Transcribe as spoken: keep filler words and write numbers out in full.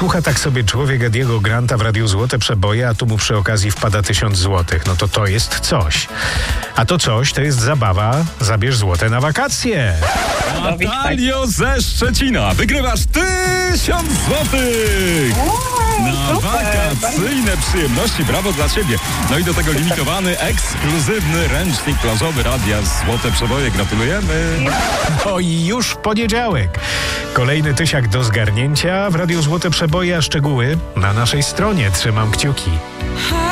Słucha tak sobie człowiek Ediego Granta w Radiu Złote Przeboje, a tu mu przy okazji wpada tysiąc złotych. No to to jest coś. A to coś to jest zabawa Zabierz złote na wakacje. Natalio ze Szczecina, wygrywasz tysiąc złotych na wakacyjne przyjemności. Brawo dla ciebie. No i do tego limitowany, ekskluzywny ręcznik plażowy Radia Złote Przeboje. Gratulujemy. No i już poniedziałek. Kolejny tysiak do zgarnięcia w Radiu Złote Przeboje, a szczegóły na naszej stronie. Trzymam kciuki.